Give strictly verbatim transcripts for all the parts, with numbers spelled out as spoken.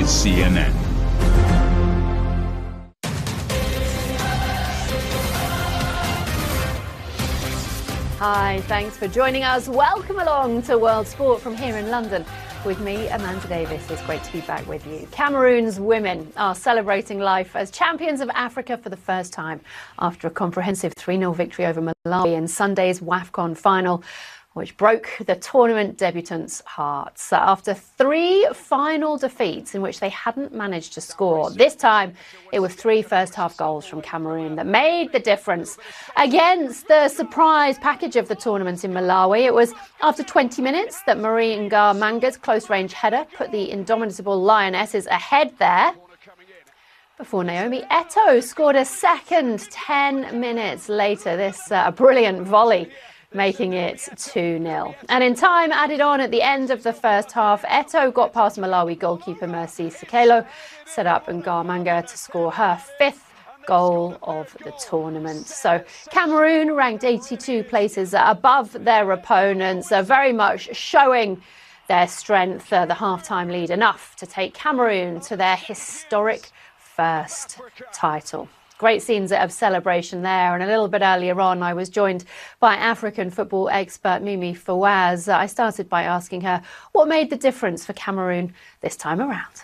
is C N N. Hi, thanks for joining us. Welcome along to World Sport from here in London. With me, Amanda Davis. It's great to be back with you. Cameroon's women are celebrating life as champions of Africa for the first time after a comprehensive three nil victory over Malawi in Sunday's WAFCON final, which broke the tournament debutants' hearts. After three final defeats in which they hadn't managed to score, this time it was three first-half goals from Cameroon that made the difference against the surprise package of the tournament in Malawi. It was after twenty minutes that Marie Nga Manga's close-range header put the indomitable Lionesses ahead there, before Naomi Eto'o scored a second ten minutes later. This uh, brilliant volley making it two nil. And in time added on at the end of the first half, Eto'o got past Malawi goalkeeper Mercy Sekelo, set up Nga Manga to score her fifth goal of the tournament. So Cameroon ranked eighty-two places above their opponents, uh, very much showing their strength, uh, the half-time lead, enough to take Cameroon to their historic first title. Great scenes of celebration there. And a little bit earlier on, I was joined by African football expert Mimi Fawaz. I started by asking her what made the difference for Cameroon this time around.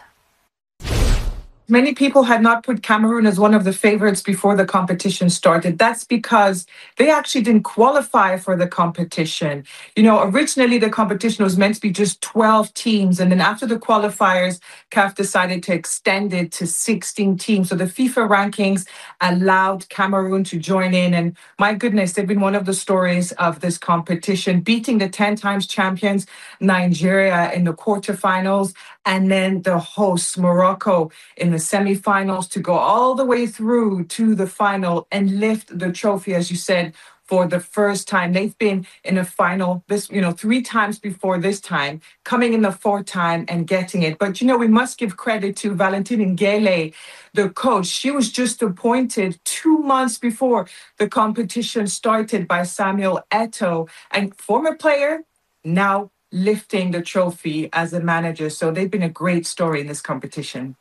Many people had not put Cameroon as one of the favorites before the competition started. That's because they actually didn't qualify for the competition. You know, originally the competition was meant to be just twelve teams. And then after the qualifiers, C A F decided to extend it to sixteen teams. So the FIFA rankings allowed Cameroon to join in. And my goodness, they've been one of the stories of this competition, beating the ten times champions Nigeria in the quarterfinals, and then the hosts Morocco in the semifinals, to go all the way through to the final and lift the trophy, as you said, for the first time. They've been in a final this, you know, three times before this time, coming in the fourth time and getting it. But, you know, we must give credit to Valentine Ngele, the coach. She was just appointed two months before the competition started by Samuel Eto'o, and former player, now lifting the trophy as a manager. So they've been a great story in this competition.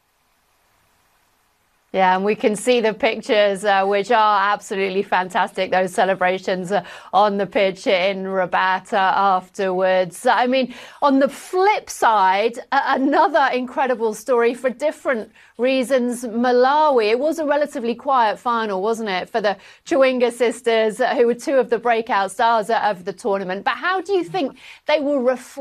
Yeah, and we can see the pictures, uh, which are absolutely fantastic, those celebrations uh, on the pitch in Rabat uh, afterwards. I mean, on the flip side, uh, another incredible story for different reasons. Malawi, it was a relatively quiet final, wasn't it, for the Chawinga sisters, uh, who were two of the breakout stars of the tournament. But how do you think they will reflect